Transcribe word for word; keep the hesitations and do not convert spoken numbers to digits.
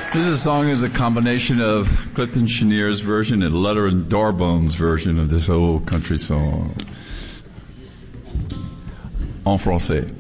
This is song is a combination of Clifton Cheniere's version and Letter and Darbone's version of this old country song. En français.